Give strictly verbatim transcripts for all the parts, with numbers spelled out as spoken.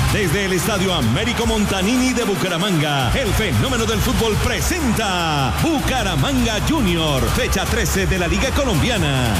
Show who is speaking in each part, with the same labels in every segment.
Speaker 1: Desde el Estadio Américo Montanini de Bucaramanga, el fenómeno del fútbol presenta Bucaramanga Junior, fecha trece de la Liga Colombiana.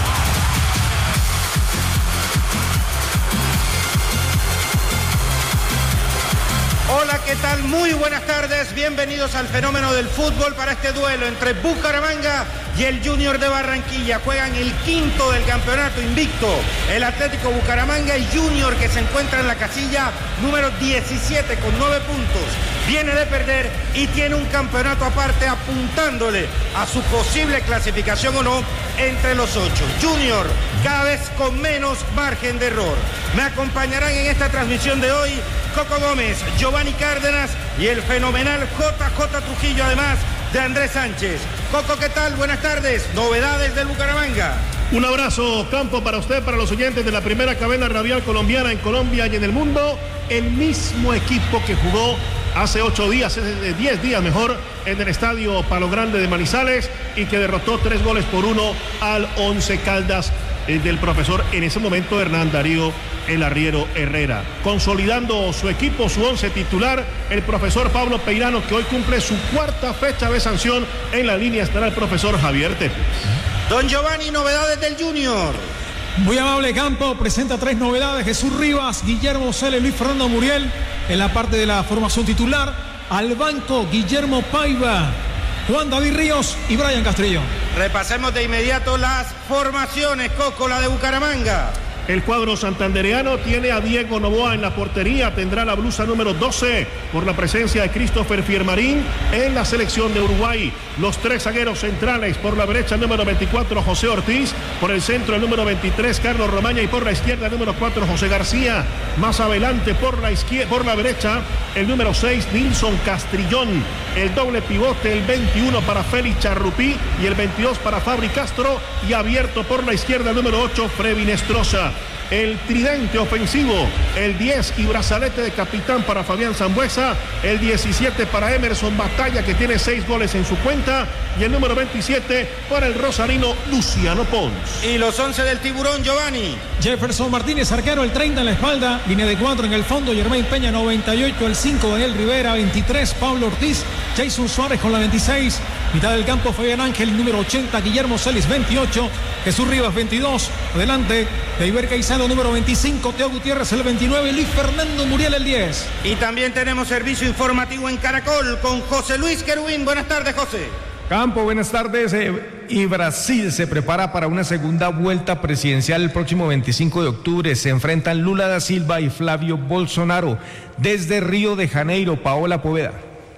Speaker 2: Hola, ¿qué tal? Muy buenas tardes, bienvenidos al fenómeno del fútbol para este duelo entre Bucaramanga y el Junior de Barranquilla. Juegan el quinto del campeonato invicto, el Atlético Bucaramanga y Junior, que se encuentra en la casilla número diecisiete con nueve puntos. Viene de perder y tiene un campeonato aparte apuntándole a su posible clasificación o no entre los ocho. Junior cada vez con menos margen de error. Me acompañarán en esta transmisión de hoy Coco Gómez, Giovanni Cárdenas y el fenomenal J J Trujillo, además de Andrés Sánchez. Coco, ¿qué tal? Buenas tardes. Novedades del Bucaramanga.
Speaker 3: Un abrazo, Campo, para usted, para los oyentes de la primera cadena radial colombiana en Colombia y en el mundo. El mismo equipo que jugó hace ocho días, hace diez días mejor, en el estadio Palo Grande de Manizales y que derrotó tres goles por uno al Once Caldas eh, del profesor, en ese momento, Hernán Darío El Arriero Herrera. Consolidando su equipo, su once titular, el profesor Pablo Peirano, que hoy cumple su cuarta fecha de sanción. En la línea estará el profesor Javier Tepes.
Speaker 2: Don Giovanni, novedades del Junior.
Speaker 4: Muy amable, Campo, presenta tres novedades: Jesús Rivas, Guillermo Cele, Luis Fernando Muriel en la parte de la formación titular. Al banco, Guillermo Paiva, Juan David Ríos y Brian Castrillo.
Speaker 2: Repasemos de inmediato las formaciones, Coco, la de Bucaramanga.
Speaker 3: El cuadro santandereano tiene a Diego Noboa en la portería, tendrá la blusa número doce por la presencia de Christopher Fiermarín en la selección de Uruguay. Los tres zagueros centrales: por la derecha número veinticuatro José Ortiz, por el centro el número veintitrés Carlos Romaña y por la izquierda número cuatro José García. Más adelante por la izquierda, por la derecha el número seis Nilson Castrillón. El doble pivote, el veintiuno para Félix Charrupí y el veintidós para Fabri Castro, y abierto por la izquierda el número ocho Freddy Nestroza. El tridente ofensivo, el diez y brazalete de capitán para Fabián Sambuesa, el diecisiete para Emerson Batalla, que tiene seis goles en su cuenta, y el número veintisiete para el rosarino Luciano Pons.
Speaker 2: Y los once del Tiburón, Giovanni.
Speaker 4: Jefferson Martínez, arquero, el treinta en la espalda, línea de cuatro en el fondo, Germain Peña noventa y ocho, el cinco Daniel Rivera, veintitrés Pablo Ortiz, Jason Suárez con la veintiséis, mitad del campo Fabián Ángel, número ochenta, Guillermo Celis veintiocho, Jesús Rivas veintidós, adelante Deiber Caicedo número veinticinco, Teo Gutiérrez el veintinueve, Luis Fernando Muriel el diez.
Speaker 2: Y también tenemos servicio informativo en Caracol con José Luis Querubín. Buenas tardes, José.
Speaker 5: Campo, buenas tardes. Eh, y Brasil se prepara para una segunda vuelta presidencial el próximo veinticinco de octubre. Se enfrentan Lula da Silva y Flavio Bolsonaro. Desde Río de Janeiro, Paola Poveda.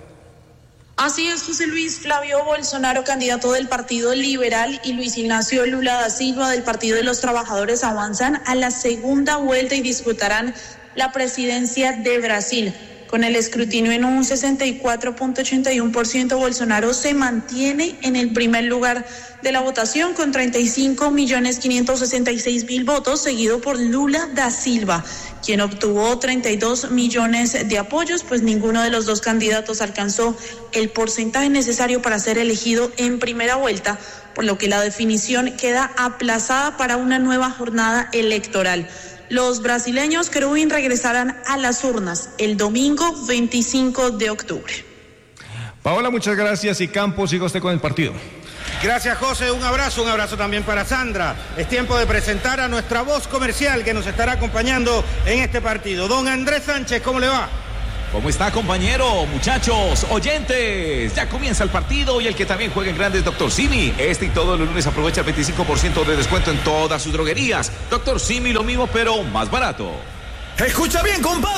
Speaker 6: Así es, José Luis. Flavio Bolsonaro, candidato del Partido Liberal, y Luis Ignacio Lula da Silva del Partido de los Trabajadores avanzan a la segunda vuelta y disputarán la presidencia de Brasil. Con el escrutinio en un sesenta y cuatro punto ochenta y uno por ciento, Bolsonaro se mantiene en el primer lugar de la votación con treinta y cinco millones quinientos sesenta y seis mil votos, seguido por Lula da Silva, quien obtuvo treinta y dos millones de apoyos, pues ninguno de los dos candidatos alcanzó el porcentaje necesario para ser elegido en primera vuelta, por lo que la definición queda aplazada para una nueva jornada electoral. Los brasileños, Querubín, regresarán a las urnas el domingo veinticinco de octubre.
Speaker 5: Paola, muchas gracias, y Campo, siga usted con el partido.
Speaker 2: Gracias, José, un abrazo, un abrazo también para Sandra. Es tiempo de presentar a nuestra voz comercial que nos estará acompañando en este partido. Don Andrés Sánchez, ¿cómo le va?
Speaker 7: ¿Cómo está, compañero? Muchachos, oyentes, ya comienza el partido y el que también juega en grande es Doctor Simi. Este y todos los lunes aprovecha el veinticinco por ciento de descuento en todas sus droguerías. Doctor Simi, lo mismo pero más barato.
Speaker 1: Escucha bien, compadre.